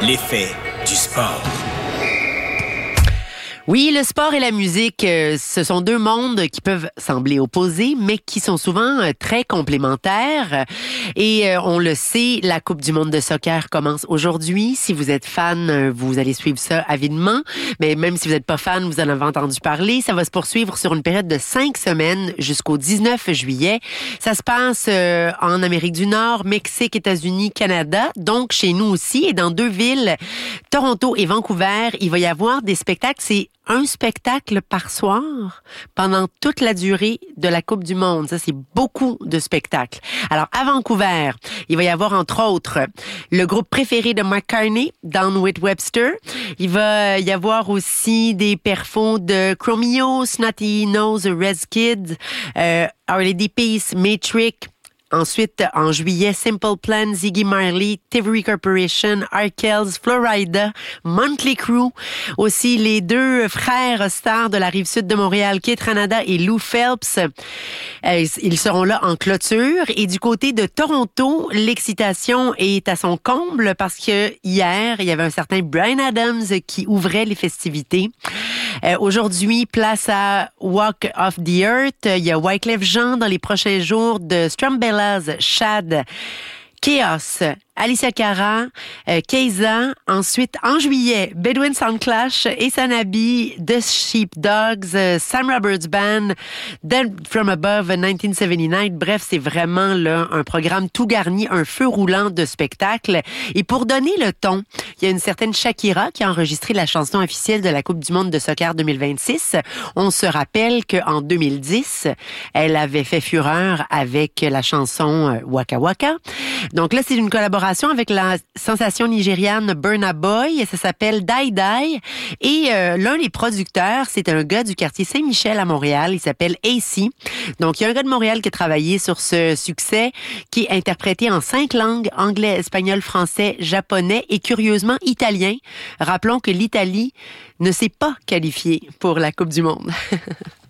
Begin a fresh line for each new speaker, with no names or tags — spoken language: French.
L'effet du sport.
Oui, le sport et la musique, ce sont deux mondes qui peuvent sembler opposés, mais qui sont souvent très complémentaires. Et on le sait, la Coupe du monde de soccer commence aujourd'hui. Si vous êtes fan, vous allez suivre ça avidement. Mais même si vous n'êtes pas fan, vous en avez entendu parler. Ça va se poursuivre sur une période de 5 semaines jusqu'au 19 juillet. Ça se passe en Amérique du Nord, Mexique, États-Unis, Canada. Donc, chez nous aussi. Et dans 2 villes, Toronto et Vancouver, il va y avoir des spectacles. C'est un spectacle par soir pendant toute la durée de la Coupe du monde. Ça, c'est beaucoup de spectacles. Alors, à Vancouver, il va y avoir, entre autres, le groupe préféré de McCartney, Down with Webster. Il va y avoir aussi des perfos de Chromeo, Snotty Nose, Rez Kid, Our Lady Peace, Matrix. Ensuite, en juillet, Simple Plan, Ziggy Marley, Tivoli Corporation, Arkells, Florida, Motley Crue. Aussi, les 2 frères stars de la Rive-Sud de Montréal, Keith Ranada et Lou Phelps. Ils seront là en clôture. Et du côté de Toronto, l'excitation est à son comble parce que hier, il y avait un certain Bryan Adams qui ouvrait les festivités. Aujourd'hui, place à Walk of the Earth. Il y a Wyclef Jean dans les prochains jours de Strumbellas, Shad, Chaos, Alicia Cara, Keiza. Ensuite, en juillet, Bedouin Soundclash, Esanabi, The Sheepdogs, Sam Roberts Band, Dead from Above 1979. Bref, c'est vraiment là un programme tout garni, un feu roulant de spectacles. Et pour donner le ton, il y a une certaine Shakira qui a enregistré la chanson officielle de la Coupe du monde de soccer 2026. On se rappelle qu'en 2010, elle avait fait fureur avec la chanson Waka Waka. Donc là, c'est une collaboration avec la sensation nigériane Burna Boy. Ça s'appelle Die Die. Et l'un des producteurs, c'est un gars du quartier Saint-Michel à Montréal. Il s'appelle AC. Donc, il y a un gars de Montréal qui a travaillé sur ce succès qui est interprété en 5 langues, anglais, espagnol, français, japonais et curieusement italien. Rappelons que l'Italie ne s'est pas qualifiée pour la Coupe du monde.